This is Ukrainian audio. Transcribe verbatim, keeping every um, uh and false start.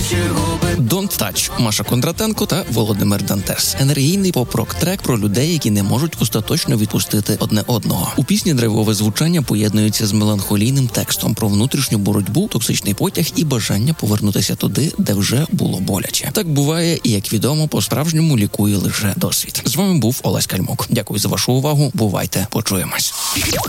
Don't Touch – Маша Кондратенко та Володимир Дантес. Енергійний поп-рок-трек про людей, які не можуть остаточно відпустити одне одного. У пісні драйвове звучання поєднується з меланхолійним текстом про внутрішню боротьбу, токсичний потяг і бажання повернутися туди, де вже було боляче. Так буває і, як відомо, по-справжньому лікує лише досвід. З вами був Олесь Кальмук. Дякую за вашу увагу. Бувайте, почуємось.